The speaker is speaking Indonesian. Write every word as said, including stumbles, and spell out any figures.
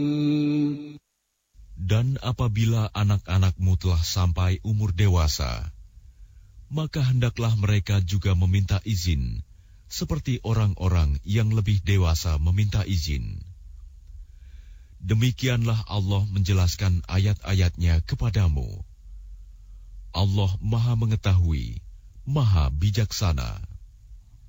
Dan apabila anak-anakmu telah sampai umur dewasa, maka hendaklah mereka juga meminta izin, seperti orang-orang yang lebih dewasa meminta izin. Demikianlah Allah menjelaskan ayat-ayatnya kepadamu. Allah Maha Mengetahui, Maha Bijaksana.